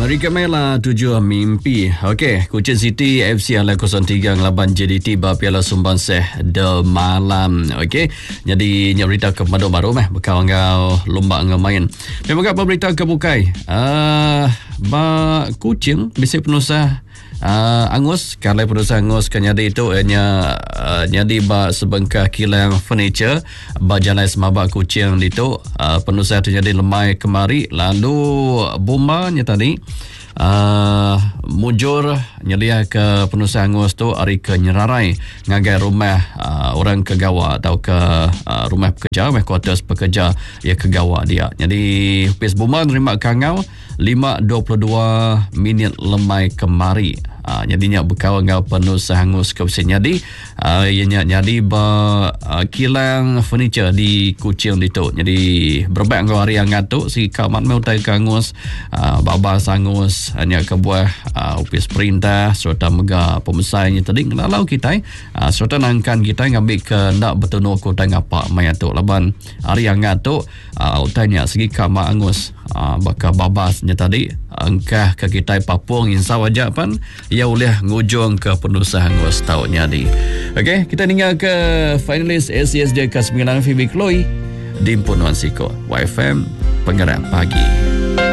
Rika Mela 7 mimpi. Okey, Kuching City FC ala 0-3 ngelaban JDT ba Piala Sumbangsih de malam. Okey. Jadi nya berita ke baru berkawan ngau lomba ngemain. Memang apa berita ke bukai. Ba Kuching bisa penusah Angus kalau perusahaan Angus kan jadi itu jadi ba sebengkah kilang furniture ba jalan semabak Kuching itu penusa tu jadi lemai kemari lalu bombanya tadi mujur nyelia ke penusa Angus tu hari ke nyerarai ngagai rumah orang kegawa atau ke rumah pekerja, rumah kuartus pekerja ya kegawa dia. Jadi pes bomba nerima kangau 5.22 minit lemai kemari. Jadinya berkawan dengan penusa Angus ke Kuching. Jadi ianya jadi kilang furniture di Kuching itu. Jadi berbaik dengan hari yang ngatuk si kamat mau tay Angus babas Angus hanya ke buah upis perintah serta mega pemesainya tadi kalau kita serta nangkan kita ngambil ke ndak bertemu ko tang apa mai atuk laban hari yang ngatuk utanya segi kamat Angus bakal babasnya tadi angkah ke kita papung insya wajah pan ia boleh ngujung ke penusa Angus tahunnya di. Okey, kita tinggal ke finalis SCSJ ke-9 Phoebe Chloe di Impunuan Siko YFM Pengerak Pagi.